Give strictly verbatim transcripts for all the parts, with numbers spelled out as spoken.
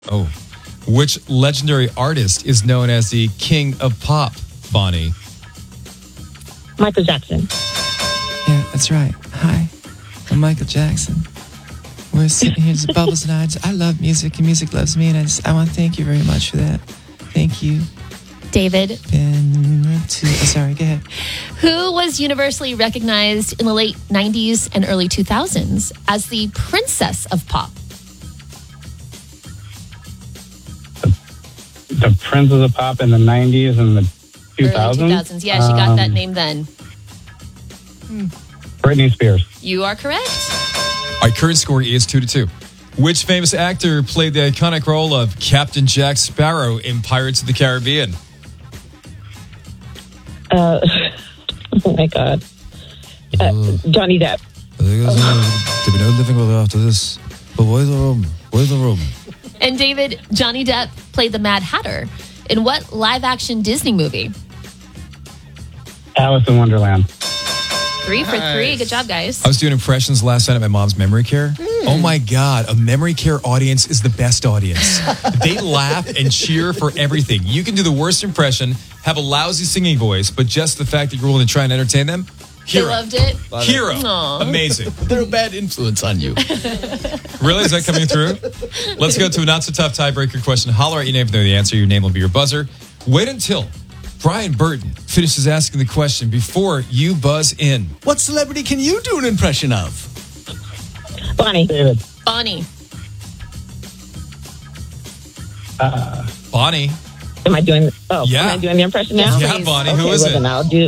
Oh. Which legendary artist is known as the King of Pop, Bonnie? Michael Jackson. Yeah, that's right. Hi, I'm Michael Jackson. We're sitting here, just Bubbles and I. Just, I love music, and music loves me, and I just I want to thank you very much for that. Thank you. David. Been to, oh, sorry, go ahead. Who was universally recognized in the late nineties and early two thousands as the Princess of Pop? The, the Princess of Pop in the nineties and the two thousands? Early two thousands. Yeah, she got um, that name then. Hmm. Britney Spears. You are correct. Our current score is two to two. Which famous actor played the iconic role of Captain Jack Sparrow in Pirates of the Caribbean? Uh, oh my God. Uh, Johnny Depp. I think there's oh. to be no living with her after this. But where's the room? Where's the room? And David, Johnny Depp played the Mad Hatter in what live-action Disney movie? Alice in Wonderland. Three for nice. three. Good job, guys. I was doing impressions last night at my mom's memory care. Mm. Oh my God, a memory care audience is the best audience. They laugh and cheer for everything. You can do the worst impression, have a lousy singing voice, but just the fact that you're willing to try and entertain them, hero. They loved it. Love hero. It. Amazing. They're a bad influence on you. Really? Is that coming through? Let's go to a not so tough tiebreaker question. Holler at your name if you know the answer. Your name will be your buzzer. Wait until Brian Burton finishes asking the question before you buzz in. What celebrity can you do an impression of? Bonnie. David. Bonnie. Uh, Bonnie. Am I doing? Oh, yeah. Am I doing the impression now? Yeah, Bonnie. Okay, who is well, it? Then I'll do.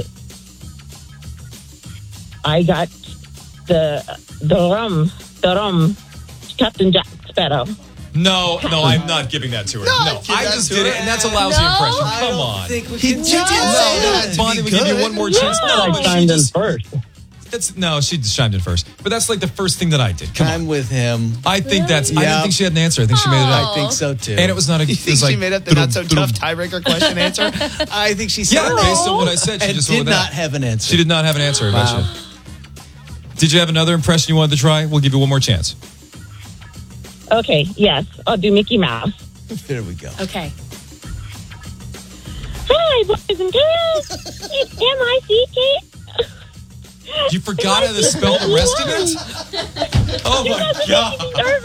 I got the the rum, the rum, Captain Jack Sparrow. No, no, I'm not giving that to her. No, no I just did it, and that's a lousy no. impression. Come on. He did say that. Bonnie, we give you one more chance. No, No, I but chimed she in just, first. That's, no, she just chimed in first. But that's like the first thing that I did. Come I'm on. with him. I think that's, Yeah. I didn't think she had an answer. I think she made it up. I think so too. And it was not a, You it think was she like, made up the not so tough tiebreaker question answer? I think she said Yeah, it based on what I said, she and just went did with not that. have an answer. She did not have an answer, I bet Wow. you. Did you have another impression you wanted to try? We'll give you one more chance. Okay, yes, I'll do Mickey Mouse. There we go. Okay. Hi, boys and girls. It's M I C K. You forgot how to spell the rest of it? Oh my God.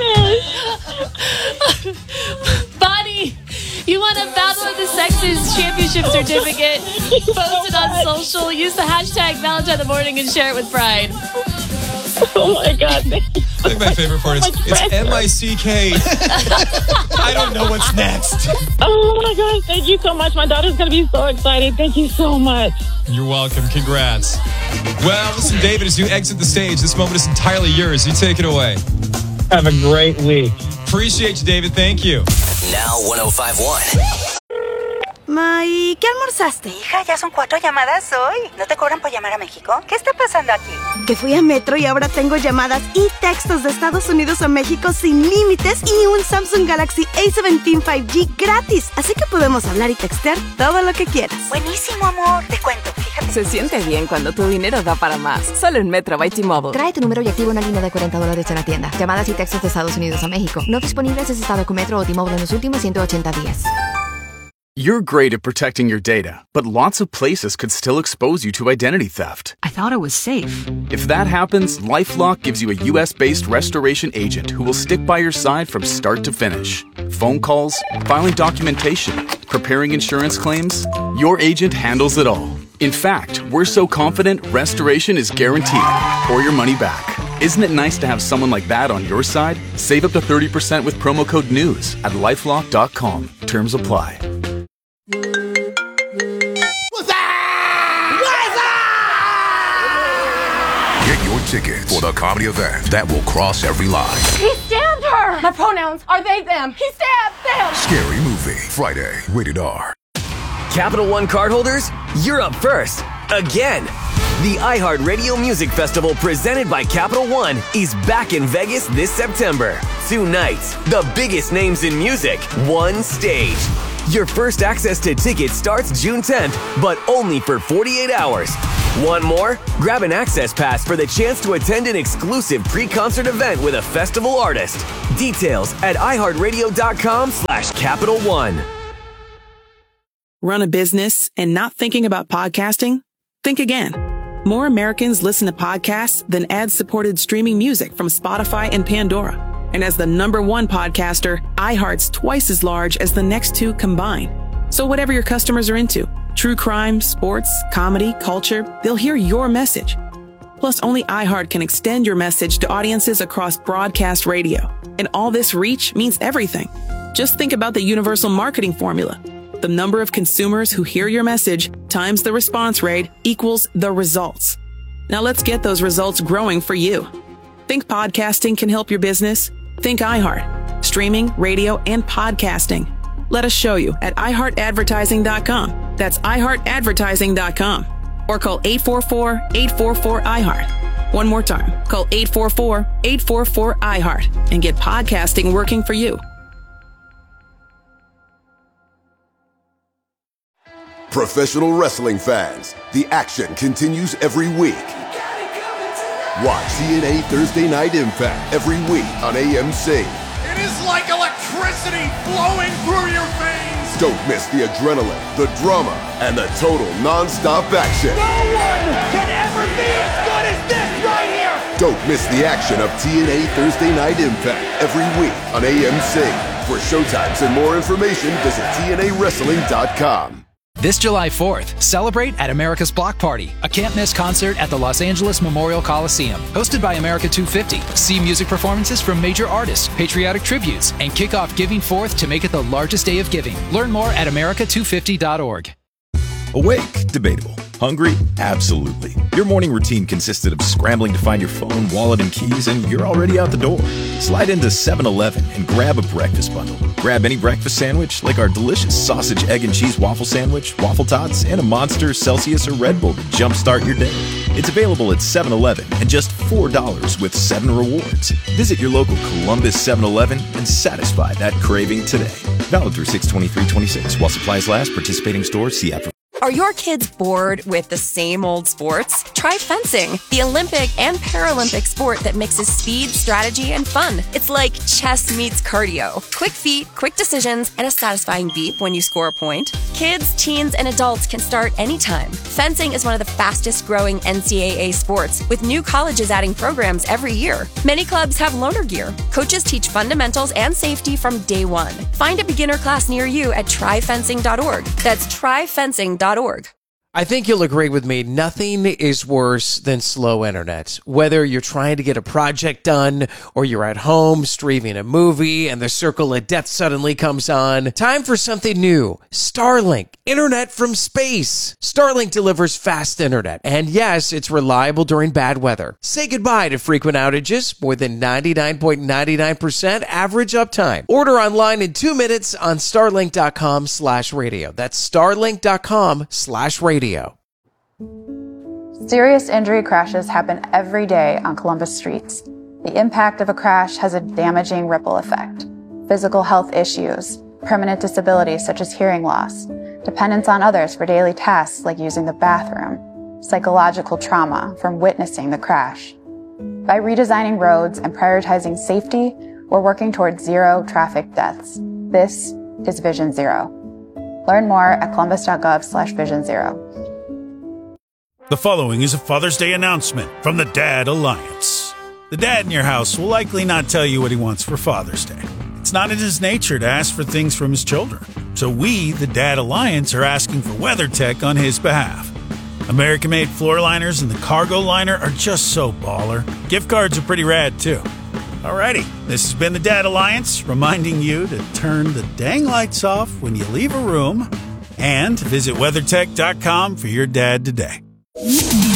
Nervous. Bonnie, you won a Battle of the Sexes championship certificate. Post it on social. Use the hashtag Valentine in the Morning and share it with pride. Oh my God. I think my favorite part is it's M I C K. I don't know what's next. Oh my God. Thank you so much. My daughter's going to be so excited. Thank you so much. You're welcome. Congrats. Well, listen, David, as you exit the stage, this moment is entirely yours. You take it away. Have a great week. Appreciate you, David. Thank you. Now one oh five point one. Ma, ¿y qué almorzaste? Hija, ya son cuatro llamadas hoy. ¿No te cobran por llamar a México? ¿Qué está pasando aquí? Que fui a Metro y ahora tengo llamadas y textos de Estados Unidos a México sin límites y un Samsung Galaxy A diecisiete cinco G gratis. Así que podemos hablar y textear todo lo que quieras. Buenísimo, amor. Te cuento, fíjate. Se siente bien cuando tu dinero da para más. Solo en Metro by T-Mobile. Trae tu número y activa una línea de cuarenta dólares en la tienda. Llamadas y textos de Estados Unidos a México. No disponibles en estado con Metro o T-Mobile en los últimos ciento ochenta días. You're great at protecting your data, but lots of places could still expose you to identity theft. I thought it was safe. If that happens, LifeLock gives you a U S-based restoration agent who will stick by your side from start to finish. Phone calls, filing documentation, preparing insurance claims, your agent handles it all. In fact, we're so confident restoration is guaranteed or your money back. Isn't it nice to have someone like that on your side? Save up to thirty percent with promo code NEWS at lifelock dot com. Terms apply. What's that? Get your tickets for the comedy event that will cross every line. He stabbed her! My pronouns are they, them. He stabbed them! Scary Movie, Friday, rated R. Capital One cardholders, you're up first. Again. The iHeartRadio Music Festival presented by Capital One is back in Vegas this September. Two nights, the biggest names in music, one stage. Your first access to tickets starts June tenth, but only for forty-eight hours. Want more? Grab an access pass for the chance to attend an exclusive pre-concert event with a festival artist. Details at iHeartRadio.com slash Capital One. Run a business and not thinking about podcasting? Think again. More Americans listen to podcasts than ad-supported streaming music from Spotify and Pandora. And as the number one podcaster, iHeart's twice as large as the next two combined. So whatever your customers are into, true crime, sports, comedy, culture, they'll hear your message. Plus, only iHeart can extend your message to audiences across broadcast radio. And all this reach means everything. Just think about the universal marketing formula. The number of consumers who hear your message times the response rate equals the results. Now let's get those results growing for you. Think podcasting can help your business? Think iHeart. Streaming, radio, and podcasting. Let us show you at i heart advertising dot com. That's i heart advertising dot com. Or call eight four four, eight four four, I heart. One more time. Call eight four four, eight four four, I heart and get podcasting working for you. Professional wrestling fans, the action continues every week. Watch T N A Thursday Night Impact every week on A M C. It is like electricity flowing through your veins. Don't miss the adrenaline, the drama, and the total non-stop action. No one can ever be as good as this right here. Don't miss the action of T N A Thursday Night Impact every week on A M C. For showtimes and more information, visit T N A wrestling dot com. This July fourth, celebrate at America's Block Party, a can't-miss concert at the Los Angeles Memorial Coliseum. Hosted by America two fifty, see music performances from major artists, patriotic tributes, and kick off Giving Fourth to make it the largest day of giving. Learn more at America two fifty dot org. Awake? Debatable. Hungry? Absolutely. Your morning routine consisted of scrambling to find your phone, wallet, and keys, and you're already out the door. Slide into seven eleven and grab a breakfast bundle. Grab any breakfast sandwich, like our delicious sausage, egg, and cheese waffle sandwich, waffle tots, and a Monster, Celsius, or Red Bull to jumpstart your day. It's available at seven eleven and just four dollars with seven rewards. Visit your local Columbus seven eleven and satisfy that craving today. Valid through six twenty-three twenty-six. While supplies last, participating stores, see app for... Are your kids bored with the same old sports? Try fencing, the Olympic and Paralympic sport that mixes speed, strategy, and fun. It's like chess meets cardio. Quick feet, quick decisions, and a satisfying beep when you score a point. Kids, teens, and adults can start anytime. Fencing is one of the fastest growing N C double A sports, with new colleges adding programs every year. Many clubs have loaner gear. Coaches teach fundamentals and safety from day one. Find a beginner class near you at try fencing dot org. That's try fencing dot org. I think you'll agree with me. Nothing is worse than slow internet. Whether you're trying to get a project done or you're at home streaming a movie and the circle of death suddenly comes on. Time for something new. Starlink. Internet from space. Starlink delivers fast internet. And yes, it's reliable during bad weather. Say goodbye to frequent outages. More than ninety-nine point nine nine percent average uptime. Order online in two minutes on starlink dot com slash radio. That's starlink dot com slash radio. Serious injury crashes happen every day on Columbus streets. The impact of a crash has a damaging ripple effect. Physical health issues, permanent disabilities such as hearing loss, dependence on others for daily tasks like using the bathroom, psychological trauma from witnessing the crash. By redesigning roads and prioritizing safety, we're working towards zero traffic deaths. This is Vision Zero. Learn more at columbus dot gov slash vision zero. The following is a Father's Day announcement from the Dad Alliance. The dad in your house will likely not tell you what he wants for Father's Day. It's not in his nature to ask for things from his children. So we, the Dad Alliance, are asking for WeatherTech on his behalf. American-made floor liners and the cargo liner are just so baller. Gift cards are pretty rad, too. Alrighty, this has been the Dad Alliance, reminding you to turn the dang lights off when you leave a room and visit weather tech dot com for your dad today.